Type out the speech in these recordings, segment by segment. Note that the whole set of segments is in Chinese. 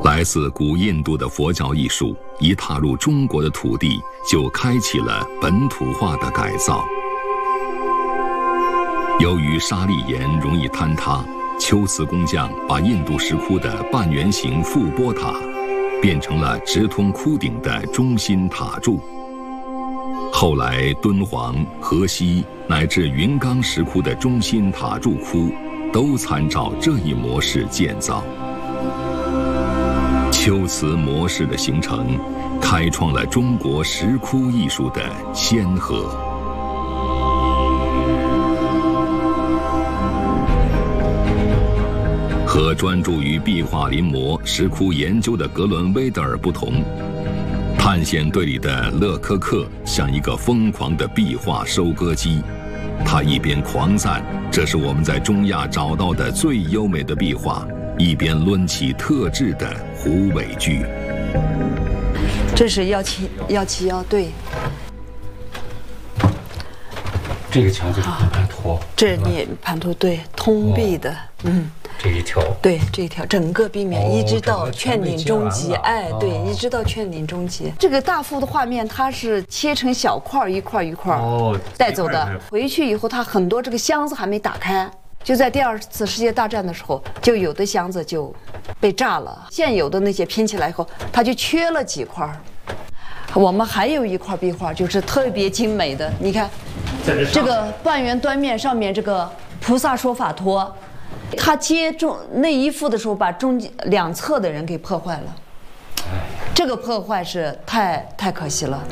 来自古印度的佛教艺术一踏入中国的土地，就开启了本土化的改造。由于砂砾岩容易坍塌，龟兹工匠把印度石窟的半圆形覆钵塔变成了直通窟顶的中心塔柱。后来敦煌、河西乃至云冈石窟的中心塔柱窟都参照这一模式建造。龟兹模式的形成，开创了中国石窟艺术的先河。和专注于壁画临摹、石窟研究的格伦威德尔不同，探险队里的勒科克像一个疯狂的壁画收割机，他一边狂赞这是我们在中亚找到的最优美的壁画，一边抡起特制的虎尾锯。 这是171对。 这个墙就是盘托， 这是你盘托对，通壁的， 这一条， 对，这一条整个壁面一直到劝顶终极，哎，对，一直到劝顶终极。这个大幅的画面，它是切成小块一块一块带走的。回去以后，它很多这个箱子还没打开，就在第2次世界大战的时候，就有的箱子就被炸了，现有的那些拼起来以后，它就缺了几块。我们还有一块壁画，就是特别精美的，你看，这个半圆端面上面这个菩萨说法托。他接那一幅的时候，把中间2侧的人给破坏了，这个破坏是太可惜了。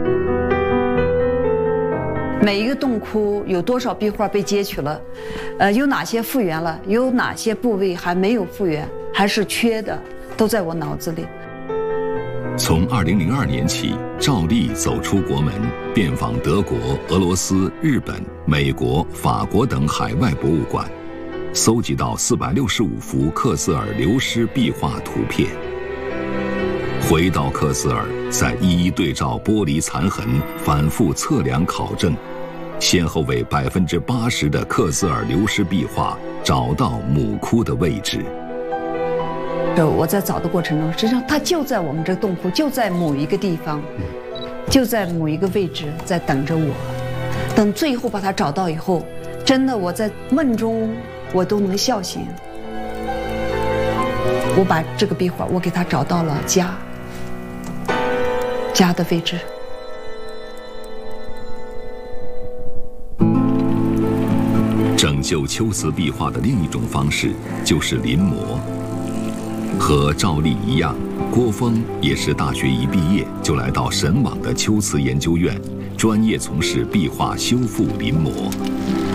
每一个洞窟有多少壁画被截取了，有哪些复原了，有哪些部位还没有复原，还是缺的，都在我脑子里。 从2002年起，赵丽走出国门，遍访德国、俄罗斯、日本、美国、法国等海外博物馆。搜集到465幅克斯尔流失壁画图片。回到克斯尔，再一一对照玻璃残痕，反复测量考证，先后为80%的克斯尔流失壁画找到母窟的位置。 我在找的过程中，实际上它就在我们这个洞窟，就在某一个地方，就在某一个位置，在等着我。等最后把它找到以后，真的我在梦中。我都能笑醒。我把这个壁画，我给他找到了家的位置。 拯救龟兹壁画的另一种方式就是临摹。和赵丽一样，郭峰也是大学一毕业就来到神往的龟兹研究院，专业从事壁画修复临摹。